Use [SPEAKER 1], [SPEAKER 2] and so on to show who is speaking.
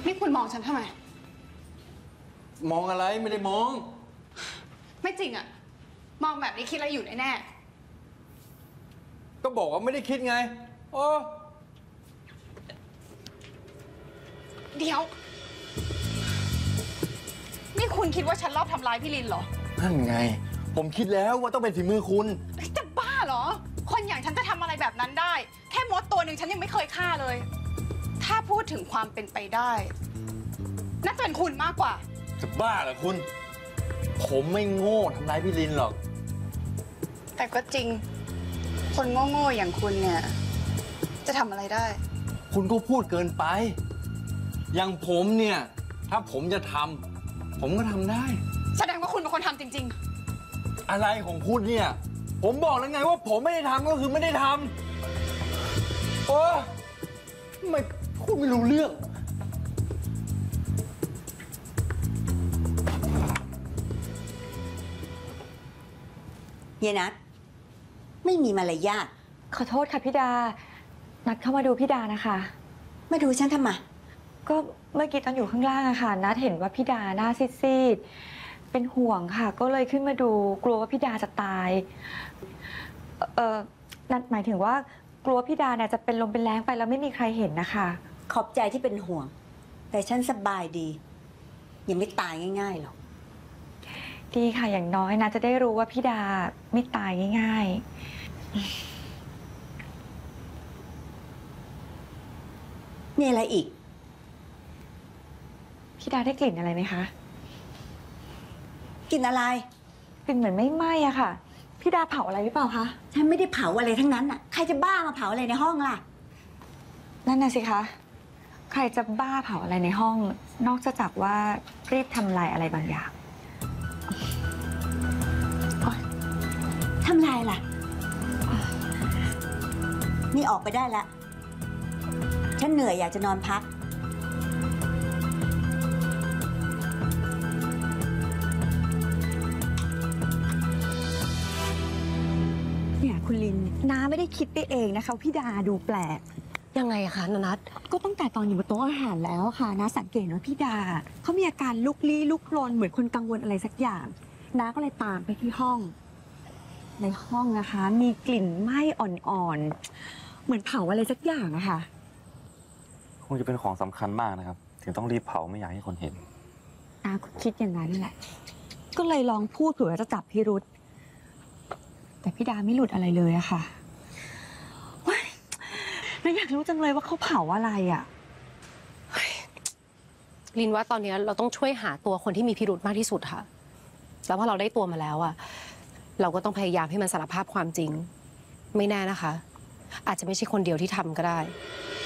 [SPEAKER 1] นี่คุณมองฉันทำไม
[SPEAKER 2] มองอะไรไม่ได้มอง
[SPEAKER 1] ไม่จริงอะมองแบบนี้คิดอะไรอยู่แน่
[SPEAKER 2] ก็บอกว่าไม่ได้คิดไงโอ้
[SPEAKER 1] เดี๋ยวนี่คุณคิดว่าฉันรอบทำร้ายพี่ลินเหรอ
[SPEAKER 2] นั่นไงผมคิดแล้วว่าต้องเป็นฝีมือคุณ
[SPEAKER 1] จะบ้าเหรอคนอย่างฉันจะทำอะไรแบบนั้นได้แค่มดตัวหนึ่งฉันยังไม่เคยฆ่าเลยถ้าพูดถึงความเป็นไปได้น่าจะเป็นคุณมากกว่า
[SPEAKER 2] จะบ้าเหรอคุณผมไม่โง่ทำร้ายพี่ลินหรอก
[SPEAKER 1] แต่ก็จริงคนโง่ๆอย่างคุณเนี่ยจะทำอะไรได้
[SPEAKER 2] คุณก็พูดเกินไปอย่างผมเนี่ยถ้าผมจะทำผมก็ทำได้
[SPEAKER 1] แสดงว่าคุณเป็นคนทำจริง
[SPEAKER 2] ๆอะไรของคุณเนี่ยผมบอกแล้วไงว่าผมไม่ได้ทำก็คือไม่ได้ทำโอ้ทำไมพูดไม่รู้เรื่อง
[SPEAKER 3] เยนัทไม่มีมารยาท
[SPEAKER 4] ขอโทษค่ะพี่ดานัดเข้ามาดูพี่ดานะคะ
[SPEAKER 3] มาดูฉันทำไม
[SPEAKER 4] ก็เมื่อกี้ตอนอยู่ข้างล่างอะค่ะนัดเห็นว่าพี่ดาหน้าซีดๆเป็นห่วงค่ะก็เลยขึ้นมาดูกลัวว่าพี่ดาจะตายนัดหมายถึงว่ากลัวพี่ดาเนี่ยจะเป็นลมเป็นแรงไปแล้วไม่มีใครเห็นนะคะ
[SPEAKER 3] ขอบใจที่เป็นห่วงแต่ฉันสบายดียังไม่ตายง่ายๆหรอก
[SPEAKER 4] ดีค่ะอย่างน้อยนะจะได้รู้ว่าพี่ดาไม่ตายง่าย
[SPEAKER 3] มีอะไรอีก
[SPEAKER 4] พี่ดาได้กลิ่นอะไรไหมคะ
[SPEAKER 3] กลิ่นอะไร
[SPEAKER 4] กลิ่นเหมือนไม่ไหม้อะค่ะพี่ดาเผาอะไรหรือเปล่าคะ
[SPEAKER 3] ฉันไม่ได้เผาอะไรทั้งนั้นอะใครจะบ้ามาเผาอะไรในห้องล่ะ
[SPEAKER 4] นั่นน่ะสิคะใครจะบ้าเผาอะไรในห้องนอกจากว่ารีบทำลายอะไรบางอย่าง
[SPEAKER 3] ทำลายล่ะนี่ออกไปได้แล้วฉันเหนื่อยอยากจะนอนพัก
[SPEAKER 5] เนี่ยคุณลินน้าไม่ได้คิดไปเองนะคะพี่ดาดูแปลก
[SPEAKER 6] ยังไงอะคะนัท
[SPEAKER 5] ก็ตั้งแต่ตอนอยู่บนโต๊ะอาหารแล้วค่ะน้าสังเกตว่าพี่ดาเขามีอาการลุกลี้ลุกลนเหมือนคนกังวลอะไรสักอย่างน้าก็เลยตามไปที่ห้องในห้องนะคะมีกลิ่นไหม้อ่อนๆเหมือนเผาอะไรสักอย่างอะค่ะ
[SPEAKER 7] คงจะเป็นของสำคัญมากนะครับถึงต้องรีบเผาไม่อยากให้คนเห็น
[SPEAKER 5] น้าคิดอย่างนั้นแหละก็เลยลองพูดเผื่อจะจับพิรุธแต่พี่ดาไม่หลุดอะไรเลยอะค่ะแล้วอยากรู้จังเลยว่าเขาเผาอะไรอะ
[SPEAKER 6] ลินว่าตอนนี้เราต้องช่วยหาตัวคนที่มีพิรุธมากที่สุดค่ะแล้วพอเราได้ตัวมาแล้วอะเราก็ต้องพยายามให้มันสารภาพความจริงไม่แน่นะคะอาจจะไม่ใช่คนเดียวที่ทำก็ได้